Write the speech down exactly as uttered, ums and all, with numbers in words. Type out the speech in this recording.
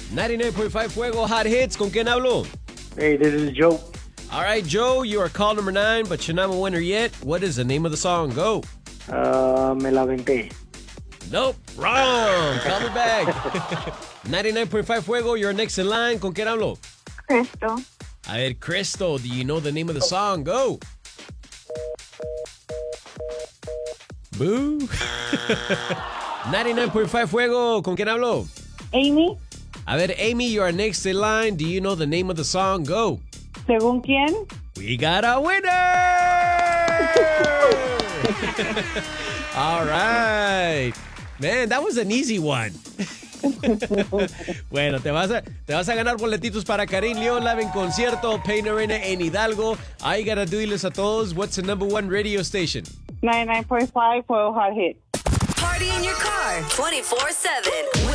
ninety-nine point five Fuego Hot Hits. ¿Con quién hablo? Hey, this is Joe. All right, Joe, you are call number nine, but you're not a winner yet. What is the name of the song? Go. Uh, me la venté. Nope, wrong. Call me back. ninety-nine point five Fuego, you're next in line. ¿Con quién hablo? Cristo. A ver, Crystal, do you know the name of the song? Go. Boo. ninety-nine point five Fuego, ¿con quién hablo? Amy. A ver, Amy, you are next in line. Do you know the name of the song? Go. ¿Según quién? We got a winner! All right. Man, that was an easy one. Bueno, te vas, a, te vas a ganar boletitos para Karim León Live en concierto, Pain Arena en Hidalgo. I gotta do diles a todos, what's the number one radio station? ninety-nine point five Fuego Hot Hit. Party in your car twenty-four seven.